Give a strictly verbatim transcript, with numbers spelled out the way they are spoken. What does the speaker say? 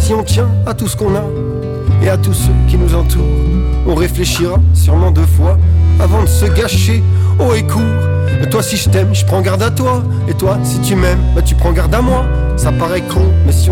si on tient à tout ce qu'on a et à tous ceux qui nous entourent, on réfléchira sûrement deux fois avant de se gâcher haut et court. Et toi si je t'aime, je prends garde à toi. Et toi si tu m'aimes, bah tu prends garde à moi. Ça paraît con, mais si on